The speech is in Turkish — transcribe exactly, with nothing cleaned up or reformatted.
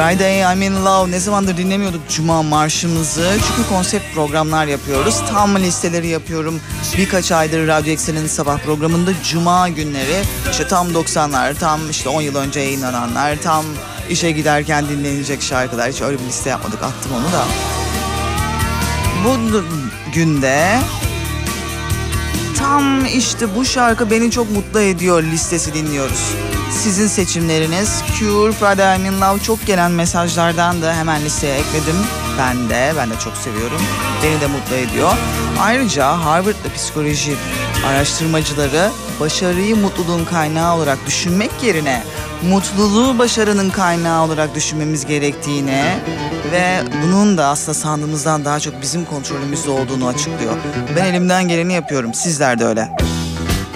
Friday I'm in Love, ne zamandır dinlemiyorduk Cuma marşımızı. Çünkü konsept programlar yapıyoruz. Tam listeleri yapıyorum. Birkaç aydır Radyo Eksen'in sabah programında Cuma günleri işte tam doksanlar, tam işte on yıl önce yayınlananlar, tam işe giderken dinlenecek şarkılar. Hiç öyle bir liste yapmadık, attım onu da. Bu günde tam işte bu şarkı beni çok mutlu ediyor listesi dinliyoruz. Sizin seçimleriniz Cure, Friday I'm in Love çok gelen mesajlardan da hemen listeye ekledim. Ben de, ben de çok seviyorum. Beni de mutlu ediyor. Ayrıca Harvard'da psikoloji araştırmacıları başarıyı mutluluğun kaynağı olarak düşünmek yerine mutluluğu başarının kaynağı olarak düşünmemiz gerektiğini ve bunun da aslında sandığımızdan daha çok bizim kontrolümüzde olduğunu açıklıyor. Ben elimden geleni yapıyorum. Sizler de öyle.